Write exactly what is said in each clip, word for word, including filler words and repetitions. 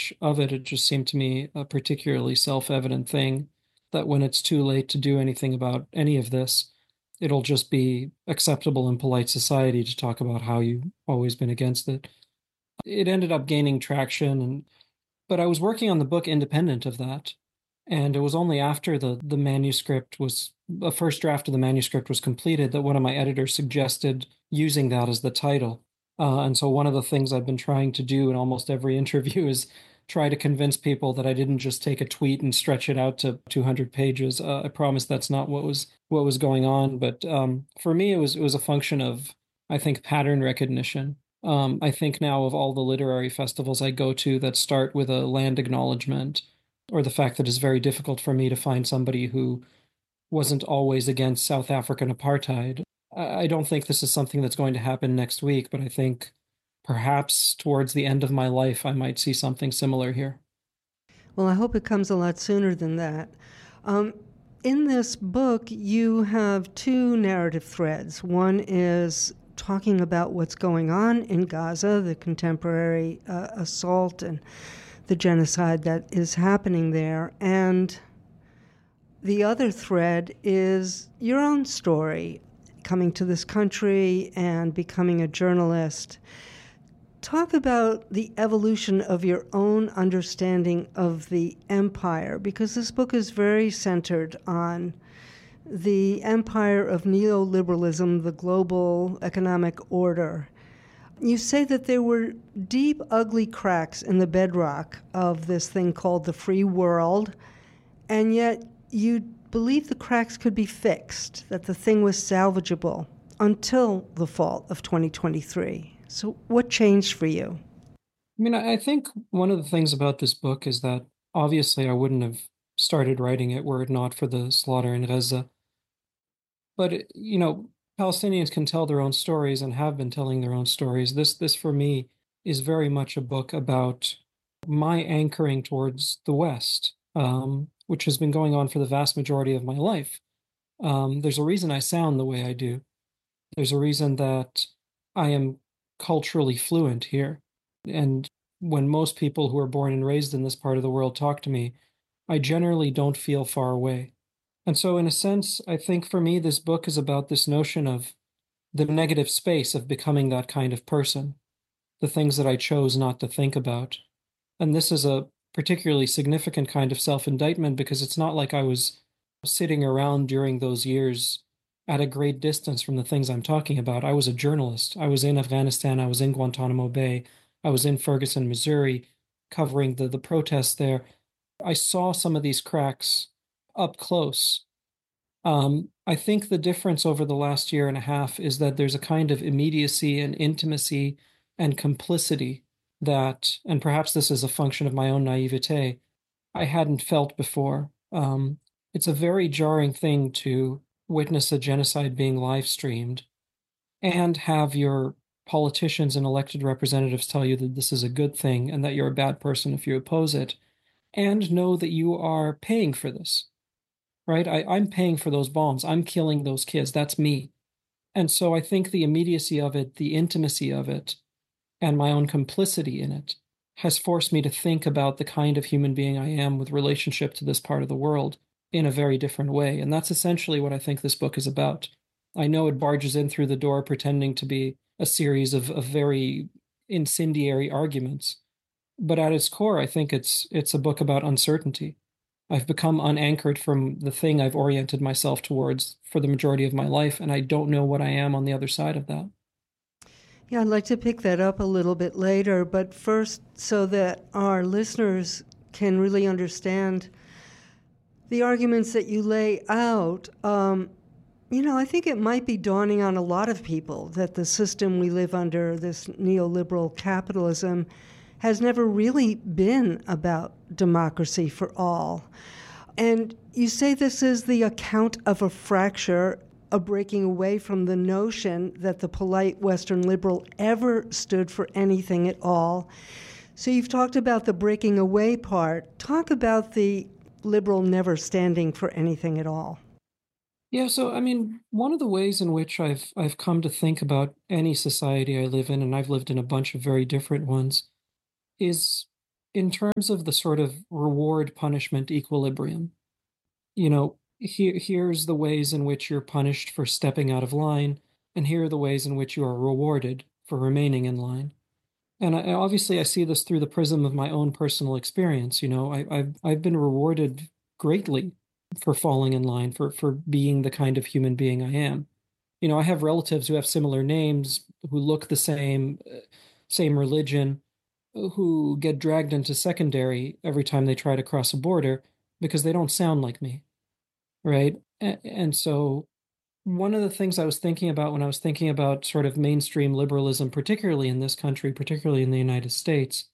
much of it, it just seemed to me a particularly self-evident thing that when it's too late to do anything about any of this, it'll just be acceptable in polite society to talk about how you've always been against it. It ended up gaining traction, and but I was working on the book independent of that. And it was only after the the manuscript was the first draft of the manuscript was completed that one of my editors suggested using that as the title. Uh, and so one of the things I've been trying to do in almost every interview is try to convince people that I didn't just take a tweet and stretch it out to two hundred pages. Uh, I promise that's not what was what was going on. But um, for me, it was it was a function of, I think, pattern recognition. Um, I think now of all the literary festivals I go to that start with a land acknowledgement, or the fact that it's very difficult for me to find somebody who wasn't always against South African apartheid. I don't think this is something that's going to happen next week, but I think perhaps towards the end of my life, I might see something similar here. Well, I hope it comes a lot sooner than that. Um, in this book, you have two narrative threads. One is talking about what's going on in Gaza, the contemporary uh, assault and the genocide that is happening there. And the other thread is your own story, coming to this country and becoming a journalist. Talk about the evolution of your own understanding of the empire, because this book is very centered on the empire of neoliberalism, the global economic order. You say that there were deep, ugly cracks in the bedrock of this thing called the free world, and yet you believe the cracks could be fixed, that the thing was salvageable until the fall of twenty twenty-three. So what changed for you? I mean, I think one of the things about this book is that obviously I wouldn't have started writing it were it not for the slaughter in Gaza. But, you know, Palestinians can tell their own stories and have been telling their own stories. This, this for me, is very much a book about my anchoring towards the West, um, which has been going on for the vast majority of my life. Um, there's a reason I sound the way I do. There's a reason that I am culturally fluent here. And when most people who are born and raised in this part of the world talk to me, I generally don't feel far away. And so, in a sense, I think for me, this book is about this notion of the negative space of becoming that kind of person, the things that I chose not to think about. And this is a particularly significant kind of self-indictment because it's not like I was sitting around during those years at a great distance from the things I'm talking about. I was a journalist. I was in Afghanistan. I was in Guantanamo Bay. I was in Ferguson, Missouri, covering the, the protests there. I saw some of these cracks up close. Um, I think the difference over the last year and a half is that there's a kind of immediacy and intimacy and complicity that, and perhaps this is a function of my own naivete, I hadn't felt before. Um, it's a very jarring thing to witness a genocide being live streamed and have your politicians and elected representatives tell you that this is a good thing and that you're a bad person if you oppose it, and know that you are paying for this, right? I, I'm paying for those bombs. I'm killing those kids. That's me. And so I think the immediacy of it, the intimacy of it, and my own complicity in it has forced me to think about the kind of human being I am with relationship to this part of the world in a very different way. And that's essentially what I think this book is about. I know it barges in through the door pretending to be a series of, of very incendiary arguments, but at its core, I think it's it's a book about uncertainty. I've become unanchored from the thing I've oriented myself towards for the majority of my life, and I don't know what I am on the other side of that. Yeah, I'd like to pick that up a little bit later, but first, so that our listeners can really understand the arguments that you lay out, um, you know, I think it might be dawning on a lot of people that the system we live under, this neoliberal capitalism, has never really been about democracy for all. And you say this is the account of a fracture, a breaking away from the notion that the polite Western liberal ever stood for anything at all. So you've talked about the breaking away part. Talk about the liberal never standing for anything at all. Yeah, so I mean, one of the ways in which I've I've come to think about any society I live in, and I've lived in a bunch of very different ones, is in terms of the sort of reward punishment equilibrium, you know, here here's the ways in which you're punished for stepping out of line, and here are the ways in which you are rewarded for remaining in line. And I, obviously, I see this through the prism of my own personal experience. You know, I, I've I've been rewarded greatly for falling in line, for for being the kind of human being I am. You know, I have relatives who have similar names, who look the same, uh, same religion, who get dragged into secondary every time they try to cross a border because they don't sound like me, right? A- And so one of the things I was thinking about when I was thinking about sort of mainstream liberalism, particularly in this country, particularly in the United States,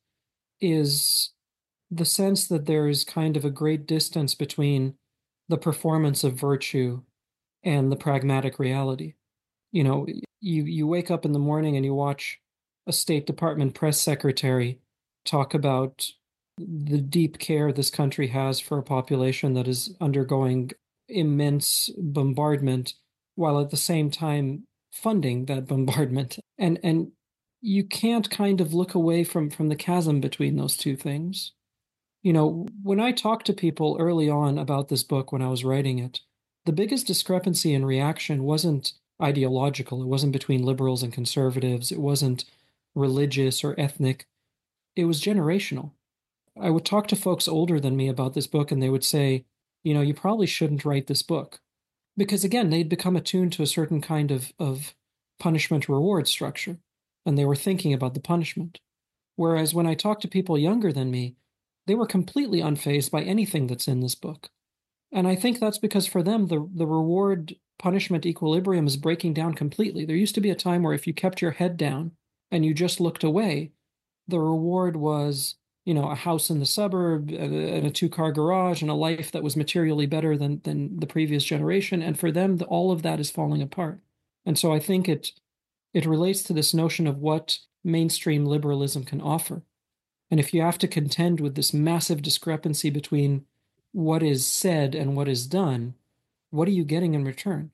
is the sense that there is kind of a great distance between the performance of virtue and the pragmatic reality. You know, you you wake up in the morning and you watch a State Department press secretary talk about the deep care this country has for a population that is undergoing immense bombardment, while at the same time funding that bombardment. And and you can't kind of look away from from the chasm between those two things. You know, when I talked to people early on about this book when I was writing it, the biggest discrepancy in reaction wasn't ideological. It wasn't between liberals and conservatives. It wasn't religious or ethnic. It was generational. I would talk to folks older than me about this book, and they would say, you know, you probably shouldn't write this book. Because again, they'd become attuned to a certain kind of, of punishment reward structure, and they were thinking about the punishment. Whereas when I talked to people younger than me, they were completely unfazed by anything that's in this book. And I think that's because for them, the, the reward punishment equilibrium is breaking down completely. There used to be a time where if you kept your head down and you just looked away, the reward was, you know, a house in the suburb and a two-car garage and a life that was materially better than than the previous generation. And for them, the, all of that is falling apart. And so I think it it relates to this notion of what mainstream liberalism can offer. And if you have to contend with this massive discrepancy between what is said and what is done, what are you getting in return?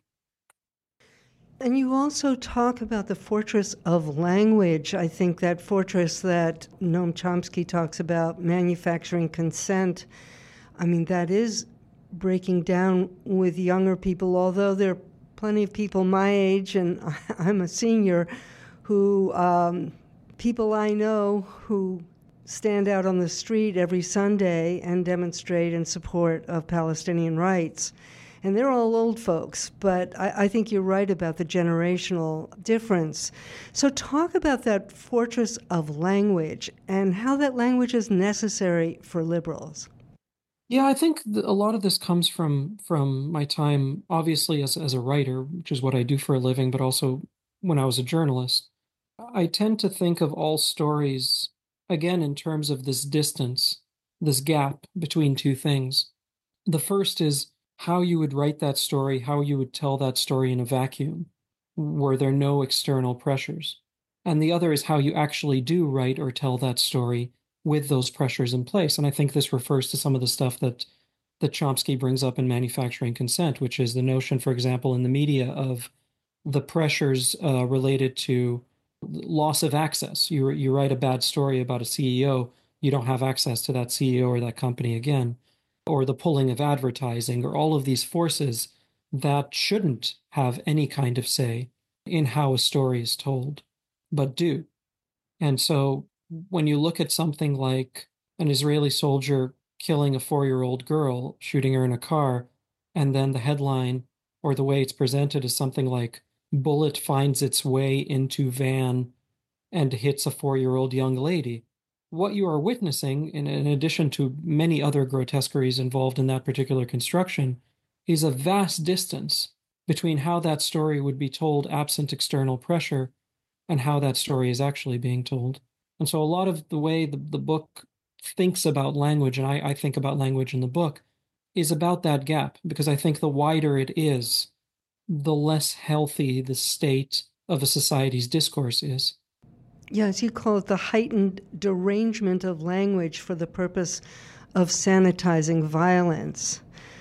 And you also talk about the fortress of language. I think that fortress that Noam Chomsky talks about, manufacturing consent, I mean, that is breaking down with younger people, although there are plenty of people my age, and I'm a senior, who, um, people I know who stand out on the street every Sunday and demonstrate in support of Palestinian rights. And they're all old folks, but I, I think you're right about the generational difference. So talk about that fortress of language and how that language is necessary for liberals. Yeah, I think th- a lot of this comes from from my time, obviously as as a writer, which is what I do for a living, but also when I was a journalist. I tend to think of all stories again in terms of this distance, this gap between two things. The first is how you would write that story, how you would tell that story in a vacuum, were there no external pressures. And the other is how you actually do write or tell that story with those pressures in place. And I think this refers to some of the stuff that that Chomsky brings up in Manufacturing Consent, which is the notion, for example, in the media of the pressures uh, related to loss of access. You you write a bad story about a C E O, you don't have access to that C E O or that company again, or the pulling of advertising, or all of these forces that shouldn't have any kind of say in how a story is told, but do. And so when you look at something like an Israeli soldier killing a four-year-old girl, shooting her in a car, and then the headline or the way it's presented is something like bullet finds its way into van and hits a four-year-old young lady. What you are witnessing, in, in addition to many other grotesqueries involved in that particular construction, is a vast distance between how that story would be told absent external pressure and how that story is actually being told. And so a lot of the way the, the book thinks about language, and I, I think about language in the book, is about that gap, because I think the wider it is, the less healthy the state of a society's discourse is. Yes, you call it the heightened derangement of language for the purpose of sanitizing violence.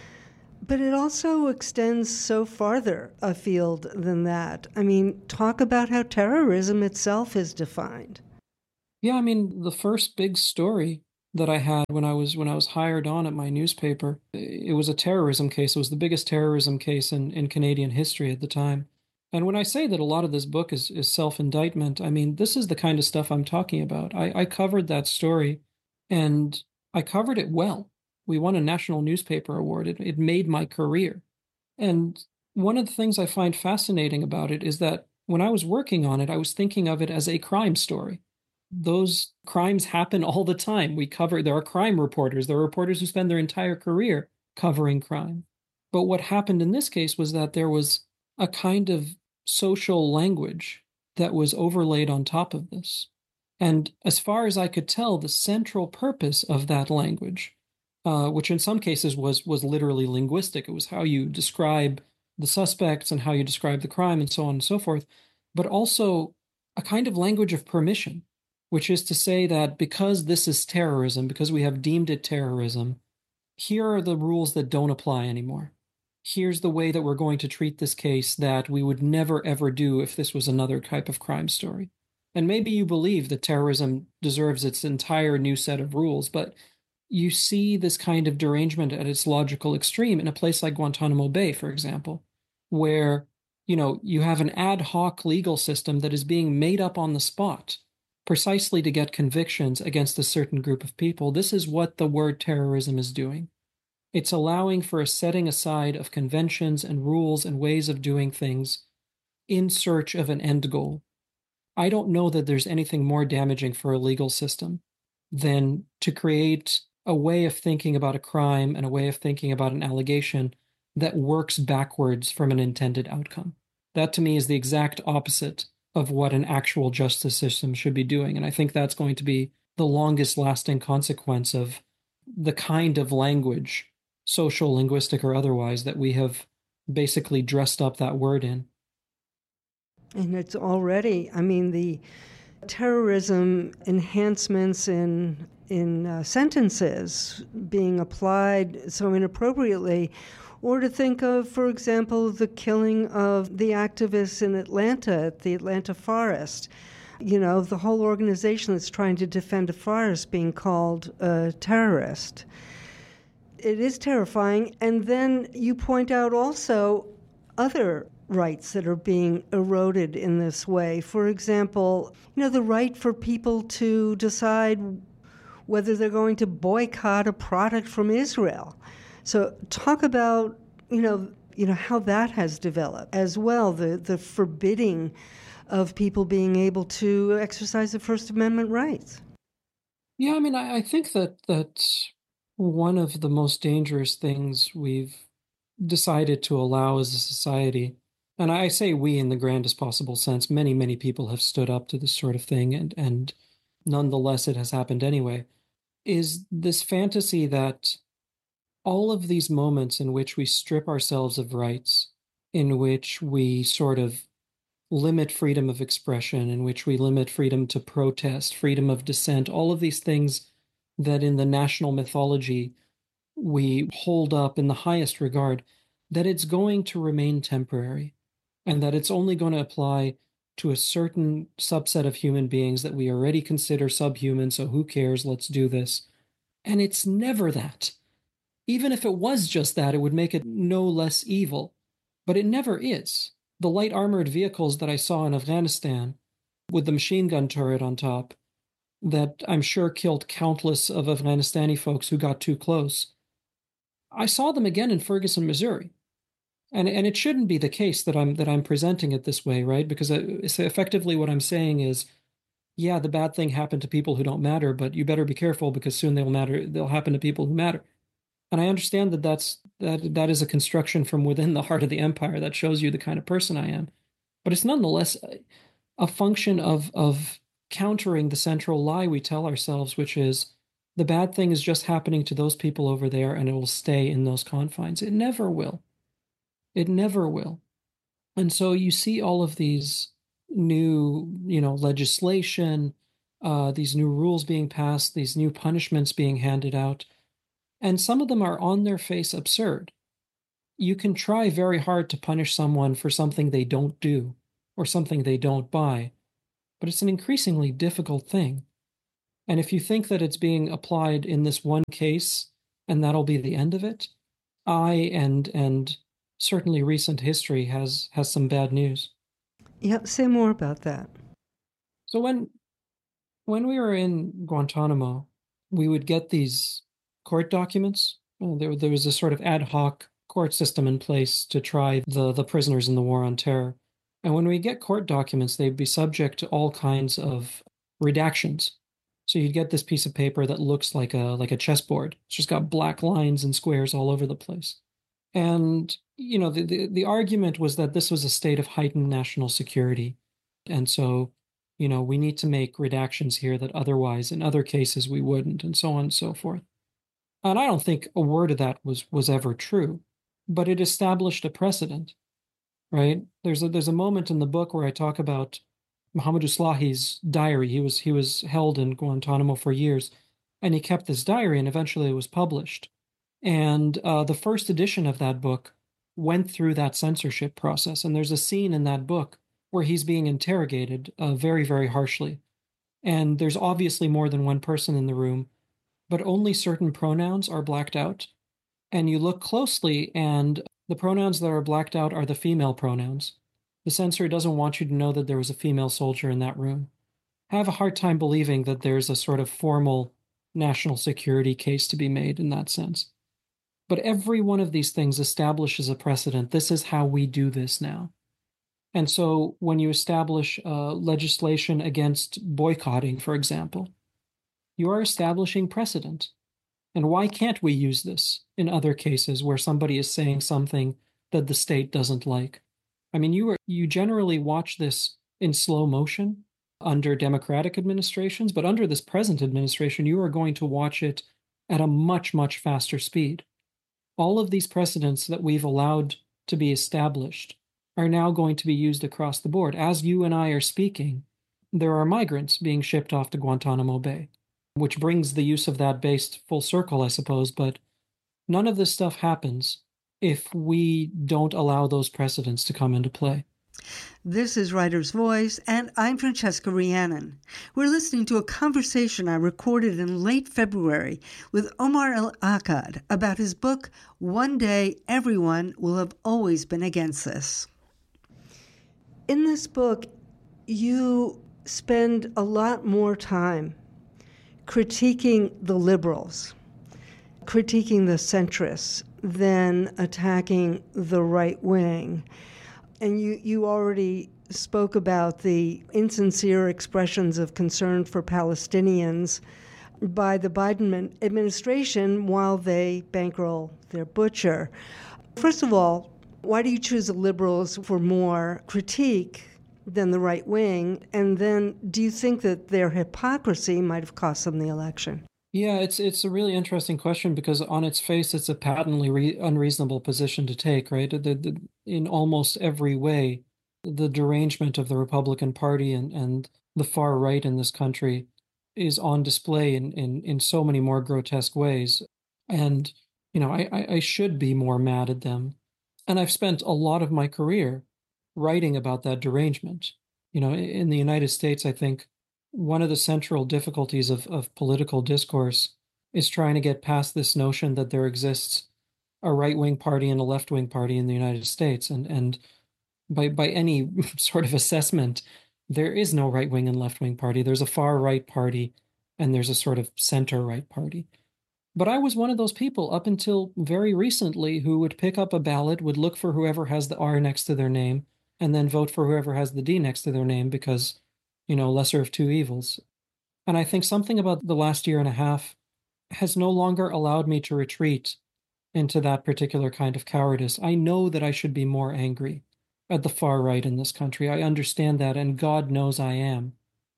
But it also extends so farther afield than that. I mean, talk about how terrorism itself is defined. Yeah, I mean, the first big story that I had when I was when I was hired on at my newspaper. It was a terrorism case. It was the biggest terrorism case in, in Canadian history at the time. And when I say that a lot of this book is, is self-indictment, I mean, this is the kind of stuff I'm talking about. I, I covered that story and I covered it well. We won a national newspaper award. It, it made my career. And one of the things I find fascinating about it is that when I was working on it, I was thinking of it as a crime story. Those crimes happen all the time. We cover, there are crime reporters, there are reporters who spend their entire career covering crime. But what happened in this case was that there was a kind of social language that was overlaid on top of this. And as far as I could tell, the central purpose of that language, uh, which in some cases was was literally linguistic, it was how you describe the suspects and how you describe the crime and so on and so forth, but also a kind of language of permission, which is to say that because this is terrorism, because we have deemed it terrorism, here are the rules that don't apply anymore. Here's the way that we're going to treat this case that we would never ever do if this was another type of crime story. And maybe you believe that terrorism deserves its entire new set of rules, but you see this kind of derangement at its logical extreme in a place like Guantanamo Bay, for example, where, you know, you have an ad hoc legal system that is being made up on the spot precisely to get convictions against a certain group of people. This is what the word terrorism is doing. It's allowing for a setting aside of conventions and rules and ways of doing things in search of an end goal. I don't know that there's anything more damaging for a legal system than to create a way of thinking about a crime and a way of thinking about an allegation that works backwards from an intended outcome. That to me is the exact opposite of what an actual justice system should be doing. And I think that's going to be the longest lasting consequence of the kind of language, social, linguistic, or otherwise, that we have basically dressed up that word in. And it's already, I mean, the terrorism enhancements in in uh, sentences being applied so inappropriately, or to think of, for example, the killing of the activists in Atlanta at the Atlanta forest. You know, the whole organization that's trying to defend a forest being called a terrorist. It is terrifying. And then you point out also other rights that are being eroded in this way. For example, you know, the right for people to decide whether they're going to boycott a product from Israel. So talk about, you know, you know how that has developed as well, the, the forbidding of people being able to exercise the First Amendment rights. Yeah, I mean, I, I think that that one of the most dangerous things we've decided to allow as a society, and I say we in the grandest possible sense, many, many people have stood up to this sort of thing, and, and nonetheless it has happened anyway, is this fantasy that all of these moments in which we strip ourselves of rights, in which we sort of limit freedom of expression, in which we limit freedom to protest, freedom of dissent, all of these things that in the national mythology we hold up in the highest regard, that it's going to remain temporary and that it's only going to apply to a certain subset of human beings that we already consider subhuman, so who cares, let's do this. And it's never that. Even if it was just that, it would make it no less evil. But it never is. The light armored vehicles that I saw in Afghanistan, with the machine gun turret on top, that I'm sure killed countless of Afghanistani folks who got too close, I saw them again in Ferguson, Missouri. And and it shouldn't be the case that I'm that I'm presenting it this way, right? Because effectively what I'm saying is, yeah, the bad thing happened to people who don't matter, but you better be careful because soon they'll matter. They'll happen to people who matter. And I understand that that's that that is a construction from within the heart of the empire that shows you the kind of person I am. But it's nonetheless a, a function of of countering the central lie we tell ourselves, which is the bad thing is just happening to those people over there and it will stay in those confines. It never will. It never will. And so you see all of these new, you know, legislation, uh, these new rules being passed, these new punishments being handed out, and some of them are on their face absurd. You can try very hard to punish someone for something they don't do or something they don't buy, but it's an increasingly difficult thing. And if you think that it's being applied in this one case and that'll be the end of it, I and and certainly recent history has has some bad news. Yeah, say more about that. So when when we were in Guantanamo, we would get these court documents. Uh, there, there was a sort of ad hoc court system in place to try the, the prisoners in the war on terror. And when we get court documents, they'd be subject to all kinds of redactions. So you'd get this piece of paper that looks like a like a chessboard. It's just got black lines and squares all over the place. And you know, the, the, the argument was that this was a state of heightened national security. And so you know, we need to make redactions here that otherwise in other cases we wouldn't, and so on and so forth. And I don't think a word of that was was ever true, but it established a precedent, right? There's a there's a moment in the book where I talk about Muhammad Slahi's diary. He was he was held in Guantanamo for years, and he kept this diary, and eventually it was published. And uh, the first edition of that book went through that censorship process, and there's a scene in that book where he's being interrogated uh, very, very harshly. And there's obviously more than one person in the room, but only certain pronouns are blacked out. And you look closely, and the pronouns that are blacked out are the female pronouns. The censor doesn't want you to know that there was a female soldier in that room. I have a hard time believing that there's a sort of formal national security case to be made in that sense. But every one of these things establishes a precedent. This is how we do this now. And so when you establish uh, legislation against boycotting, for example, you are establishing precedent. And why can't we use this in other cases where somebody is saying something that the state doesn't like? I mean, you are, you generally watch this in slow motion under Democratic administrations, but under this present administration, you are going to watch it at a much, much faster speed. All of these precedents that we've allowed to be established are now going to be used across the board. As you and I are speaking, there are migrants being shipped off to Guantanamo Bay, which brings the use of that base full circle, I suppose. But none of this stuff happens if we don't allow those precedents to come into play. This is Writer's Voice, and I'm Francesca Rhiannon. We're listening to a conversation I recorded in late February with Omar El-Akkad about his book, One Day Everyone Will Have Always Been Against This. In this book, you spend a lot more time critiquing the liberals, critiquing the centrists, than attacking the right wing. And you, you already spoke about the insincere expressions of concern for Palestinians by the Biden administration while they bankroll their butcher. First of all, why do you choose the liberals for more critique than the right wing? And then do you think that their hypocrisy might have cost them the election? Yeah, it's it's a really interesting question because on its face, it's a patently re unreasonable position to take, right? The, the, in almost every way, the derangement of the Republican Party and, and the far right in this country is on display in, in, in so many more grotesque ways. And, you know, I, I, I should be more mad at them. And I've spent a lot of my career writing about that derangement. You know, in the United States, I think one of the central difficulties of, of political discourse is trying to get past this notion that there exists a right-wing party and a left-wing party in the United States. And, and by, by any sort of assessment, there is no right-wing and left-wing party. There's a far-right party and there's a sort of center-right party. But I was one of those people up until very recently who would pick up a ballot, would look for whoever has the R next to their name, and then vote for whoever has the D next to their name because, you know, lesser of two evils. And I think something about the last year and a half has no longer allowed me to retreat into that particular kind of cowardice. I know that I should be more angry at the far right in this country. I understand that, and God knows I am.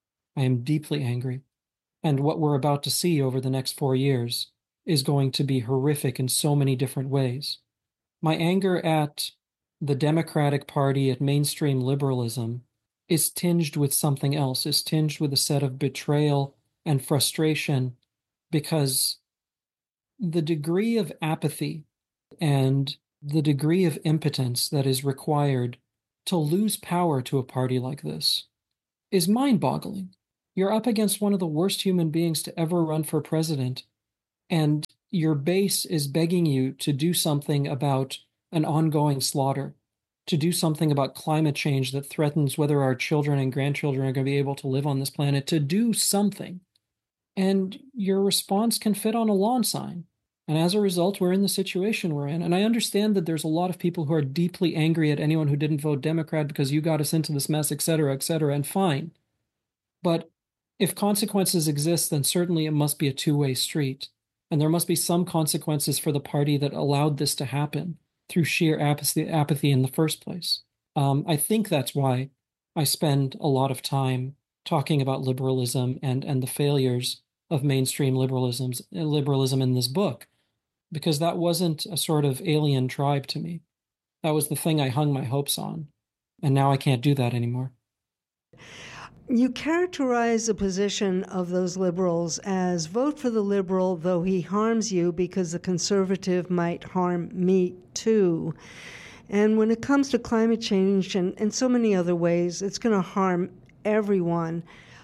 I am deeply angry. And what we're about to see over the next four years is going to be horrific in so many different ways. My anger at the Democratic Party, at mainstream liberalism, is tinged with something else, is tinged with a set of betrayal and frustration, because the degree of apathy and the degree of impotence that is required to lose power to a party like this is mind-boggling. You're up against one of the worst human beings to ever run for president, and your base is begging you to do something about an ongoing slaughter, to do something about climate change that threatens whether our children and grandchildren are going to be able to live on this planet, to do something. And your response can fit on a lawn sign. And as a result, we're in the situation we're in. And I understand that there's a lot of people who are deeply angry at anyone who didn't vote Democrat because you got us into this mess, et cetera, et cetera, and fine. But if consequences exist, then certainly it must be a two-way street. And there must be some consequences for the party that allowed this to happen through sheer apathy, apathy in the first place. Um, I think that's why I spend a lot of time talking about liberalism and, and the failures of mainstream liberalism's, liberalism in this book, because that wasn't a sort of alien tribe to me. That was the thing I hung my hopes on. And now I can't do that anymore. You characterize the position of those liberals as vote for the liberal, though he harms you, because the conservative might harm me too. And when it comes to climate change and, and so many other ways, it's going to harm everyone.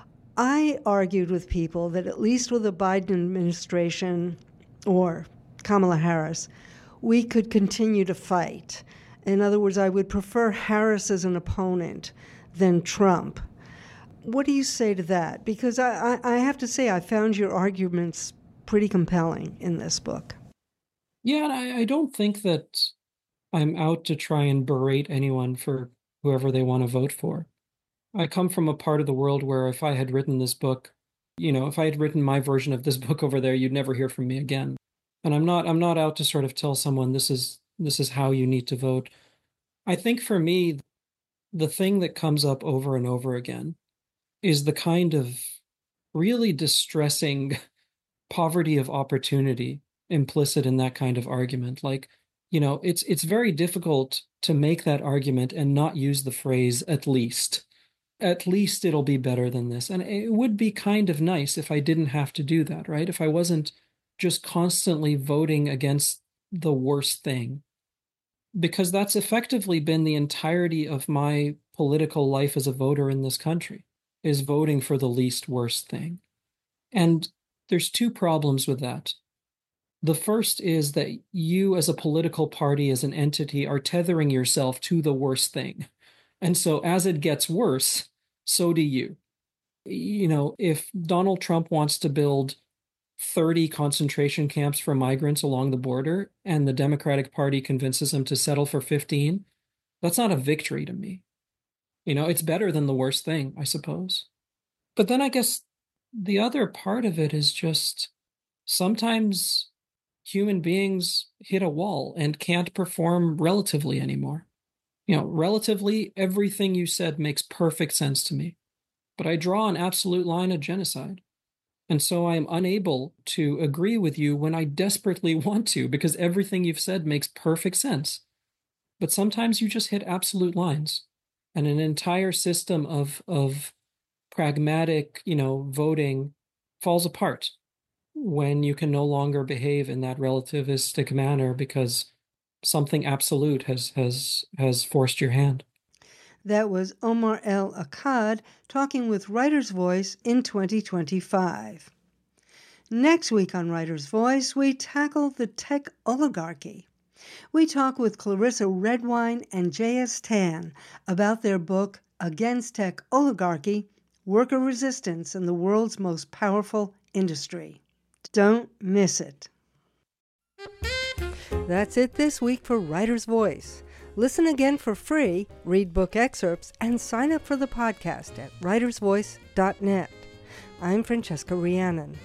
I argued with people that at least with the Biden administration or Kamala Harris, we could continue to fight. In other words, I would prefer Harris as an opponent than Trump. What do you say to that? Because I, I, I have to say I found your arguments pretty compelling in this book. Yeah, and I, I don't think that I'm out to try and berate anyone for whoever they want to vote for. I come from a part of the world where if I had written this book, you know, if I had written my version of this book over there, you'd never hear from me again. And I'm not I'm not out to sort of tell someone this is this is how you need to vote. I think for me, the thing that comes up over and over again is the kind of really distressing poverty of opportunity implicit in that kind of argument. Like, you know, it's it's very difficult to make that argument and not use the phrase "at least." At least it'll be better than this. And it would be kind of nice if I didn't have to do that, right? If I wasn't just constantly voting against the worst thing. Because that's effectively been the entirety of my political life as a voter in this country, is voting for the least worst thing. And there's two problems with that. The first is that you as a political party, as an entity, are tethering yourself to the worst thing. And so as it gets worse, so do you. You know, if Donald Trump wants to build thirty concentration camps for migrants along the border and the Democratic Party convinces him to settle for fifteen, that's not a victory to me. You know, it's better than the worst thing, I suppose. But then I guess the other part of it is just sometimes human beings hit a wall and can't perform relatively anymore. You know, relatively, everything you said makes perfect sense to me. But I draw an absolute line of genocide. And so I am unable to agree with you when I desperately want to, because everything you've said makes perfect sense. But sometimes you just hit absolute lines. And an entire system of of pragmatic, you know, voting falls apart when you can no longer behave in that relativistic manner because something absolute has has has forced your hand. That was Omar El-Akkad talking with Writer's Voice in twenty twenty-five. Next week on Writer's Voice, we tackle the tech oligarchy. We talk with Clarissa Redwine and J S Tan about their book, Against Tech Oligarchy, Worker Resistance in the World's Most Powerful Industry. Don't miss it. That's it this week for Writer's Voice. Listen again for free, read book excerpts, and sign up for the podcast at writers voice dot net. I'm Francesca Rhiannon.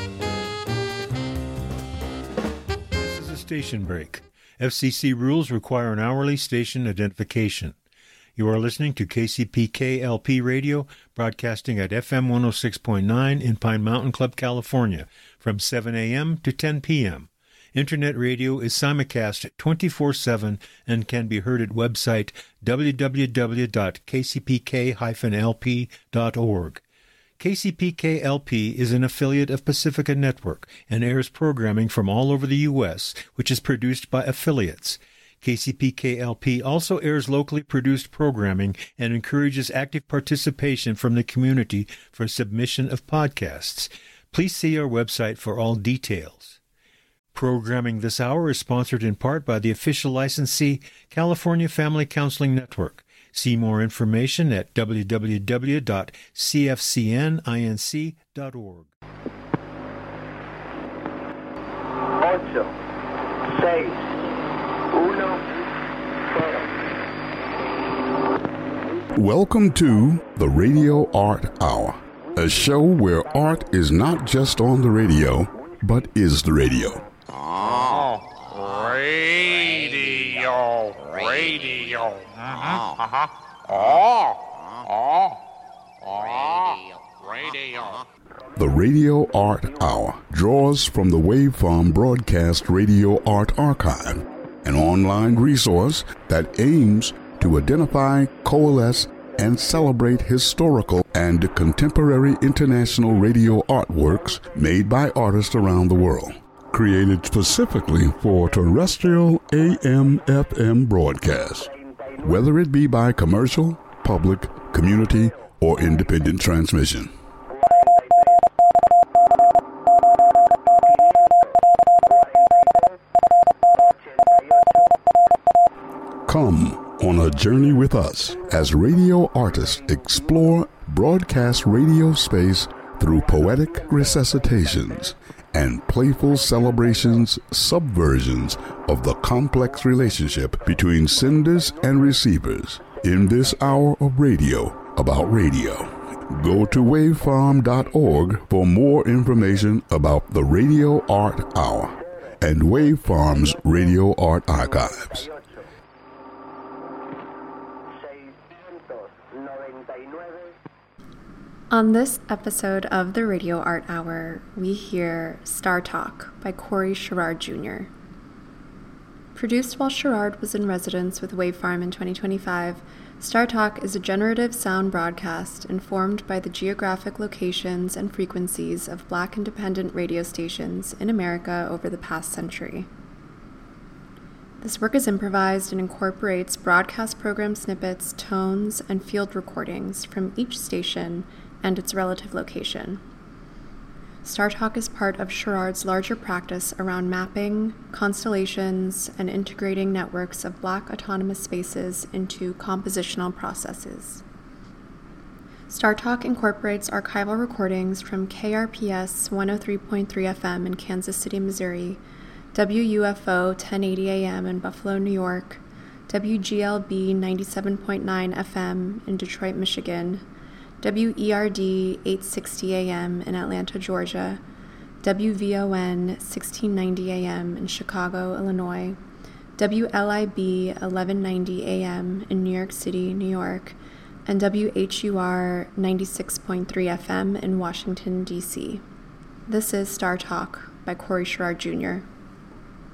This is a station break. F C C rules require an hourly station identification. You are listening to K C P K L P Radio, broadcasting at F M one oh six point nine in Pine Mountain Club, California, from seven a.m. to ten p.m. Internet radio is simulcast twenty-four seven and can be heard at website w w w dot k c p k dash l p dot org. K C P K L P is an affiliate of Pacifica Network and airs programming from all over the U S, which is produced by affiliates. K C P K L P also airs locally produced programming and encourages active participation from the community for submission of podcasts. Please see our website for all details. Programming this hour is sponsored in part by the official licensee, California Family Counseling Network. See more information at w w w dot c f c n inc dot org. Ocho, seis, uno, cero. Welcome to the Radio Art Hour, a show where art is not just on the radio, but is the radio. Oh, radio, radio. Uh-huh, uh-huh. Oh, oh, oh, radio. The Radio Art Hour draws from the Waveform Broadcast Radio Art Archive, an online resource that aims to identify, coalesce, and celebrate historical and contemporary international radio artworks made by artists around the world. Created specifically for terrestrial A M F M broadcasts, whether it be by commercial, public, community, or independent transmission. Come on a journey with us as radio artists explore broadcast radio space through poetic resuscitations and playful celebrations, subversions of the complex relationship between senders and receivers in this hour of radio about radio. Go to waveform dot org for more information about the Radio Art Hour and Waveform's Radio Art Archives. On this episode of the Radio Art Hour, we hear Star Talk by Corey Sherrard Junior Produced while Sherrard was in residence with Waveform in twenty twenty-five, Star Talk is a generative sound broadcast informed by the geographic locations and frequencies of Black independent radio stations in America over the past century. This work is improvised and incorporates broadcast program snippets, tones, and field recordings from each station and its relative location. Star Talk is part of Sherrard's larger practice around mapping, constellations, and integrating networks of Black autonomous spaces into compositional processes. Star Talk incorporates archival recordings from K R P S one oh three point three F M in Kansas City, Missouri, W U F O ten eighty A M in Buffalo, New York, W G L B ninety-seven point nine F M in Detroit, Michigan, W E R D eight sixty A M in Atlanta, Georgia, W V O N sixteen ninety A M in Chicago, Illinois, W L I B eleven ninety A M in New York City, New York, and W H U R ninety-six point three F M in Washington, D C. This is Star Talk by Corey Sherrard Junior